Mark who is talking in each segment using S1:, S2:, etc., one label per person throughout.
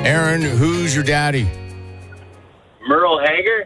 S1: Aaron, who's your daddy?
S2: Merle Haggard?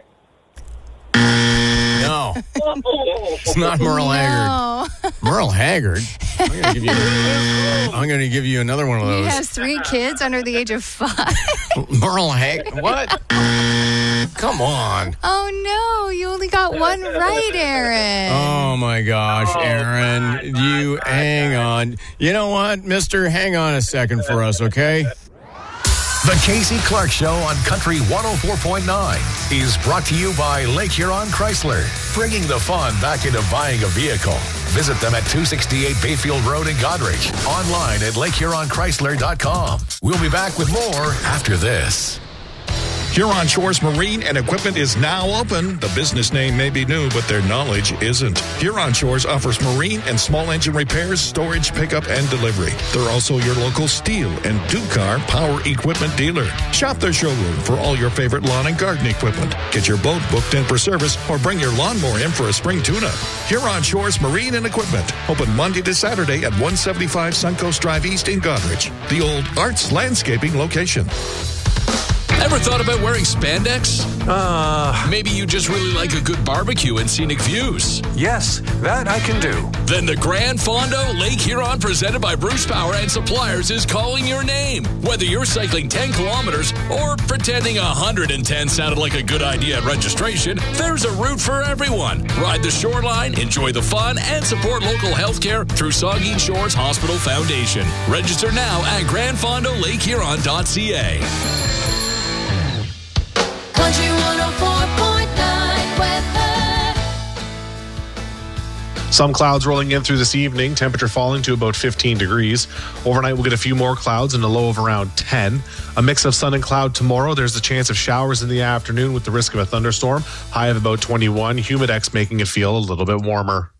S1: No. It's not Merle Haggard. Merle Haggard? I'm going to give you another one of those.
S3: He has 3 kids under the age of 5.
S1: Merle Haggard? What? Come on.
S3: Oh, no. You only got one right, Aaron.
S1: Oh, my gosh, Aaron. You hang on. You know what, mister? Hang on a second for us, okay?
S4: The Casey Clark Show on Country 104.9 is brought to you by Lake Huron Chrysler, bringing the fun back into buying a vehicle. Visit them at 268 Bayfield Road in Goderich. Online at LakeHuronChrysler.com. We'll be back with more after this.
S5: Huron Shores Marine and Equipment is now open. The business name may be new, but their knowledge isn't. Huron Shores offers marine and small engine repairs, storage, pickup, and delivery. They're also your local Steel and Ducar power equipment dealer. Shop their showroom for all your favorite lawn and garden equipment. Get your boat booked in for service or bring your lawnmower in for a spring tune-up. Huron Shores Marine and Equipment. Open Monday to Saturday at 175 Suncoast Drive East in Goderich, the old Arts Landscaping location.
S6: Ever thought about wearing spandex? Maybe you just really like a good barbecue and scenic views.
S7: Yes, that I can do.
S6: Then the Grand Fondo Lake Huron, presented by Bruce Power and Suppliers, is calling your name. Whether you're cycling 10 kilometers or pretending 110 sounded like a good idea at registration, there's a route for everyone. Ride the shoreline, enjoy the fun, and support local healthcare through Saugeen Shores Hospital Foundation. Register now at grandfondolakehuron.ca.
S8: Country 104.9 weather.
S9: Some clouds rolling in through this evening, temperature falling to about 15 degrees. Overnight, we'll get a few more clouds and a low of around 10. A mix of sun and cloud tomorrow. There's a chance of showers in the afternoon with the risk of a thunderstorm. High of about 21. Humidex making it feel a little bit warmer.